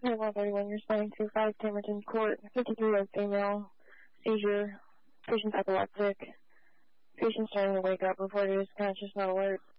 Yeah, 131, you're spending 25 Camerton Court, 53-year-old female, seizure, patient's epileptic, patient starting to wake up, reported is conscious, not alert.